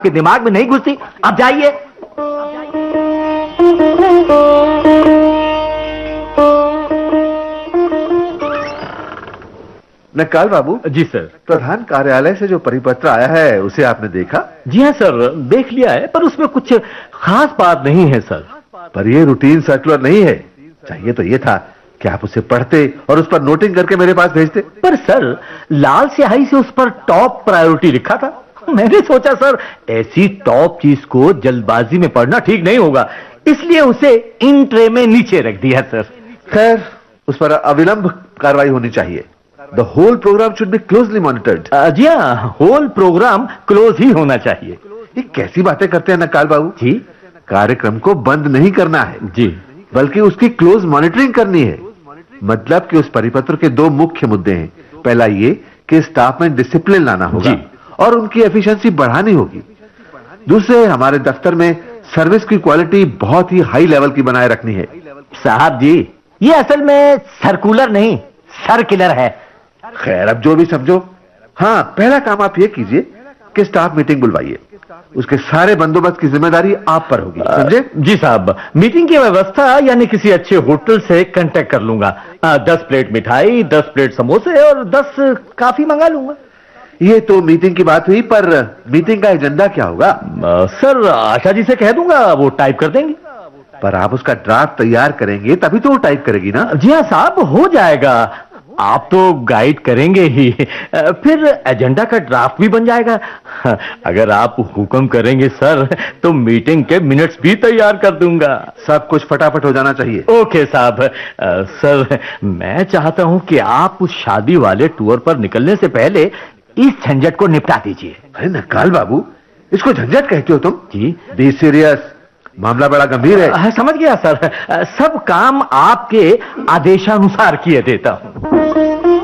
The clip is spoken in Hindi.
के दिमाग में नहीं घुसती। आप जाइए। नक्काल बाबू। जी सर। प्रधान कार्यालय से जो परिपत्र आया है उसे आपने देखा? जी हाँ सर, देख लिया है, पर उसमें कुछ खास बात नहीं है सर। पर ये रूटीन सर्कुलर नहीं है। चाहिए तो ये था कि आप उसे पढ़ते और उस पर नोटिंग करके मेरे पास भेजते। पर सर, लाल स्याही से उस पर टॉप प्रायोरिटी लिखा था। मैंने सोचा सर, ऐसी टॉप चीज को जल्दबाजी में पढ़ना ठीक नहीं होगा, इसलिए उसे इन ट्रे में नीचे रख दिया सर। खैर, उस पर अविलंब कार्रवाई होनी चाहिए। The whole programme should be closely monitored. जी हाँ, होल प्रोग्राम क्लोज ही होना चाहिए। ये कैसी बातें करते हैं नक्काल बाबू जी। कार्यक्रम को बंद नहीं करना है जी, बल्कि उसकी क्लोज मॉनिटरिंग करनी है। मतलब कि उस परिपत्र के दो मुख्य मुद्दे हैं। पहला ये कि स्टाफ में डिसिप्लिन लाना होगा और उनकी एफिशिएंसी बढ़ानी होगी। दूसरे, हमारे दफ्तर में सर्विस की क्वालिटी बहुत ही हाई लेवल की बनाए रखनी है। साहब जी, ये असल में सर्कुलर नहीं, सर्कुलर है। खैर, अब जो भी समझो। हाँ, पहला काम आप ये कीजिए कि स्टाफ मीटिंग बुलवाइए। उसके सारे बंदोबस्त की जिम्मेदारी आप पर होगी, समझे? जी साहब, मीटिंग की व्यवस्था यानी किसी अच्छे होटल से कांटेक्ट कर लूंगा। 10 प्लेट मिठाई, 10 प्लेट समोसे और 10 काफी मंगा लूंगा। ये तो मीटिंग की बात हुई, पर मीटिंग का एजेंडा क्या होगा? सर, आशा जी से कह दूंगा, वो टाइप कर देंगे। पर आप उसका ड्राफ्ट तैयार करेंगे तभी तो वो टाइप करेगी ना? जी हाँ साहब, हो जाएगा। आप तो गाइड करेंगे ही, फिर एजेंडा का ड्राफ्ट भी बन जाएगा। अगर आप हुक्म करेंगे सर, तो मीटिंग के मिनट्स भी तैयार कर दूंगा। सब कुछ फटाफट हो जाना चाहिए। ओके साहब। सर, मैं चाहता हूं कि आप उस शादी वाले टूर पर निकलने से पहले इस झंझट को निपटा दीजिए। अरे नक्काल बाबू, इसको झंझट कहते हो तुम? जी। बी सीरियस, मामला बड़ा गंभीर है। समझ गया सर, सब काम आपके आदेशानुसार किए देता हूं।